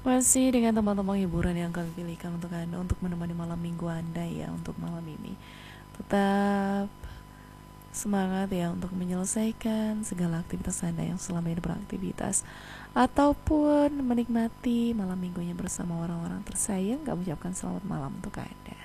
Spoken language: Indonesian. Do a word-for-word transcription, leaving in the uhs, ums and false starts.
Masih dengan teman-teman hiburan yang kami pilihkan untuk Anda untuk menemani malam minggu Anda ya untuk malam ini. Tetap semangat ya untuk menyelesaikan segala aktivitas Anda yang selama ini beraktivitas ataupun menikmati malam minggunya bersama orang-orang tersayang. Kami ucapkan selamat malam untuk Anda.